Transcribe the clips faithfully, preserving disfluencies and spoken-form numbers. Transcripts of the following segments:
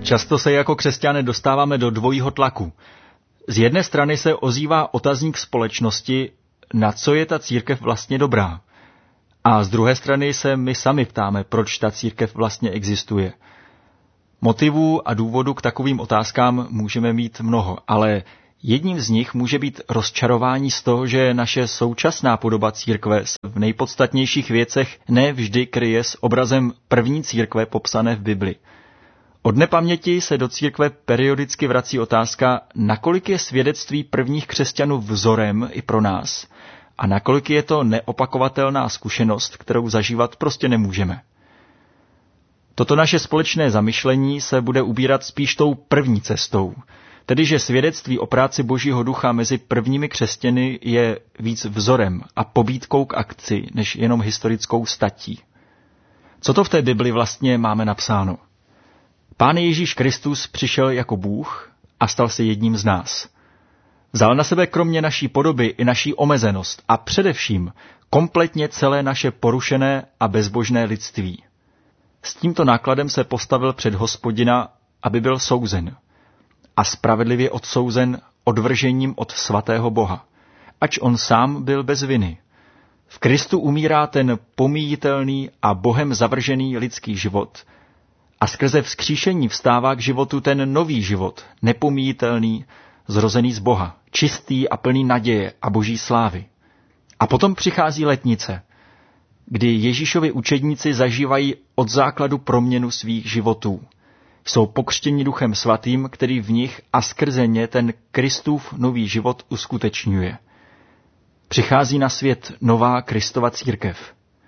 Často se jako křesťané dostáváme do dvojího tlaku. Z jedné strany se ozývá otazník společnosti, na co je ta církev vlastně dobrá. A z druhé strany se my sami ptáme, proč ta církev vlastně existuje. Motivů a důvodů k takovým otázkám můžeme mít mnoho, ale jedním z nich může být rozčarování z toho, že naše současná podoba církve se v nejpodstatnějších věcech ne vždy kryje s obrazem první církve popsané v Bibli. Od nepaměti se do církve periodicky vrací otázka, nakolik je svědectví prvních křesťanů vzorem i pro nás a nakolik je to neopakovatelná zkušenost, kterou zažívat prostě nemůžeme. Toto naše společné zamyšlení se bude ubírat spíš tou první cestou, tedy že svědectví o práci Božího ducha mezi prvními křesťany je víc vzorem a pobídkou k akci, než jenom historickou statí. Co to v té Bibli vlastně máme napsáno? Pán Ježíš Kristus přišel jako Bůh a stal se jedním z nás. Vzal na sebe kromě naší podoby i naší omezenost a především kompletně celé naše porušené a bezbožné lidství. S tímto nákladem se postavil před Hospodina, aby byl souzen a spravedlivě odsouzen odvržením od svatého Boha, ač on sám byl bez viny. V Kristu umírá ten pomíjitelný a Bohem zavržený lidský život a skrze vzkříšení vstává k životu ten nový život, nepomíjitelný, zrozený z Boha, čistý a plný naděje a boží slávy. A potom přichází letnice, kdy Ježíšovi učedníci zažívají od základu proměnu svých životů. Jsou pokřtěni Duchem Svatým, který v nich a skrze ně ten Kristův nový život uskutečňuje. Přichází na svět nová Kristova církev.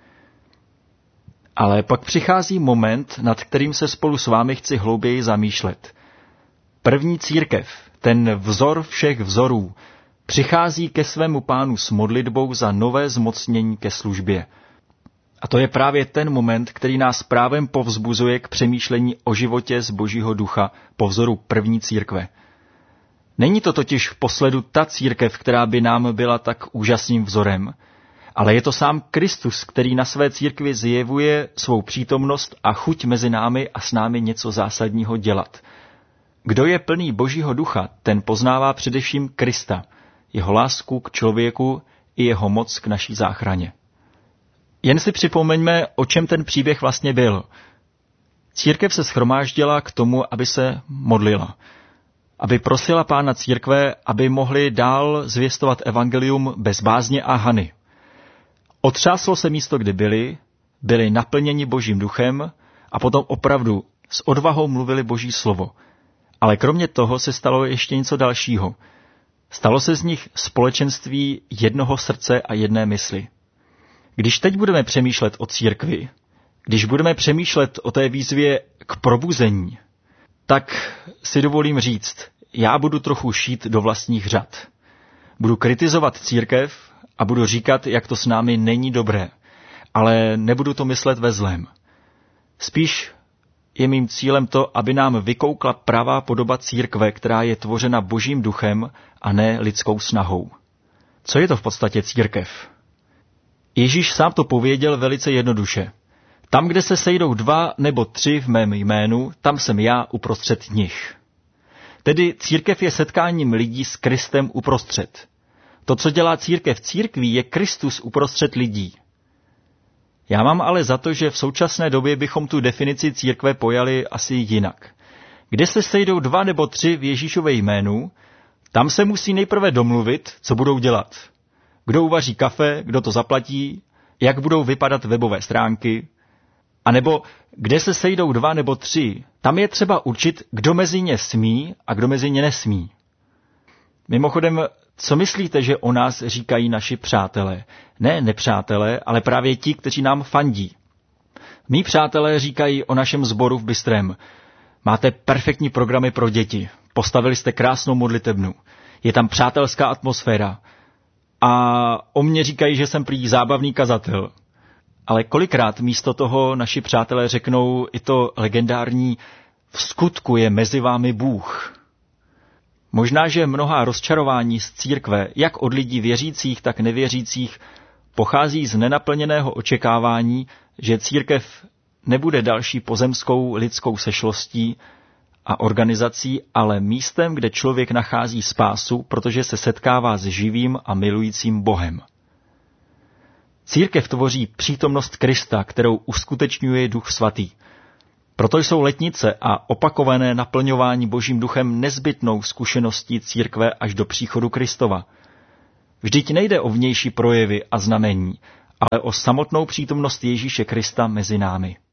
Ale pak přichází moment, nad kterým se spolu s vámi chci hlouběji zamýšlet. První církev, ten vzor všech vzorů, přichází ke svému Pánu s modlitbou za nové zmocnění ke službě. A to je právě ten moment, který nás právem povzbuzuje k přemýšlení o životě z Božího ducha po vzoru první církve. Není to totiž v posledu ta církev, která by nám byla tak úžasným vzorem, ale je to sám Kristus, který na své církvi zjevuje svou přítomnost a chuť mezi námi a s námi něco zásadního dělat. Kdo je plný Božího ducha, ten poznává především Krista, jeho lásku k člověku i jeho moc k naší záchraně. Jen si připomeňme, o čem ten příběh vlastně byl. Církev se shromáždila k tomu, aby se modlila, aby prosila Pána církve, aby mohli dál zvěstovat evangelium bez bázně a hany. Otřáslo se místo, kde byli, byli naplněni Božím duchem a potom opravdu s odvahou mluvili Boží slovo. Ale kromě toho se stalo ještě něco dalšího. Stalo se z nich společenství jednoho srdce a jedné mysli. Když teď budeme přemýšlet o církvi, když budeme přemýšlet o té výzvě k probuzení, tak si dovolím říct, já budu trochu šít do vlastních řad. Budu kritizovat církev a budu říkat, jak to s námi není dobré, ale nebudu to myslet ve zlém. Spíš je mým cílem to, aby nám vykoukla pravá podoba církve, která je tvořena Božím duchem a ne lidskou snahou. Co je to v podstatě církev? Ježíš sám to pověděl velice jednoduše. Tam, kde se sejdou dva nebo tři v mém jménu, tam jsem já uprostřed nich. Tedy církev je setkáním lidí s Kristem uprostřed. To, co dělá církev církví, je Kristus uprostřed lidí. Já mám ale za to, že v současné době bychom tu definici církve pojali asi jinak. Kde se sejdou dva nebo tři v Ježíšově jménu, tam se musí nejprve domluvit, co budou dělat. Kdo uvaří kafe, kdo to zaplatí, jak budou vypadat webové stránky, a nebo kde se sejdou dva nebo tři, tam je třeba určit, kdo mezi ně smí a kdo mezi ně nesmí. Mimochodem, co myslíte, že o nás říkají naši přátelé? Ne nepřátelé, ale právě ti, kteří nám fandí. Mí přátelé říkají o našem sboru v Bystrém. Máte perfektní programy pro děti, postavili jste krásnou modlitebnu, je tam přátelská atmosféra. A o mně říkají, že jsem prý zábavný kazatel. Ale kolikrát místo toho naši přátelé řeknou i to legendární v skutku je mezi vámi Bůh. Možná, že mnohá rozčarování z církve, jak od lidí věřících, tak nevěřících, pochází z nenaplněného očekávání, že církev nebude další pozemskou lidskou sešlostí, a organizací, ale místem, kde člověk nachází spásu, protože se setkává s živým a milujícím Bohem. Církev tvoří přítomnost Krista, kterou uskutečňuje Duch Svatý. Proto jsou letnice a opakované naplňování Božím duchem nezbytnou zkušeností církve až do příchodu Kristova. Vždyť nejde o vnější projevy a znamení, ale o samotnou přítomnost Ježíše Krista mezi námi.